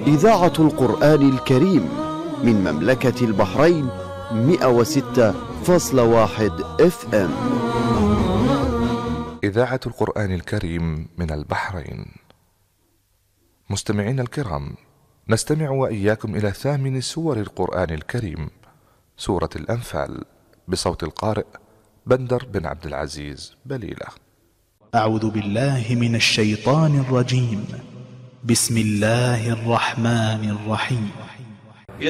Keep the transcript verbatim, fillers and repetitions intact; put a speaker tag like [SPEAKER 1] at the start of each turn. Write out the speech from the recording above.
[SPEAKER 1] إذاعة القرآن الكريم من مملكة البحرين مئة وستة فاصلة واحد اف ام.
[SPEAKER 2] إذاعة القرآن الكريم من البحرين. مستمعين الكرام، نستمع وإياكم إلى ثامن سور القرآن الكريم، سورة الأنفال، بصوت القارئ بندر بن عبد العزيز بليلة.
[SPEAKER 3] أعوذ بالله من الشيطان الرجيم. بسم الله الرحمن الرحيم.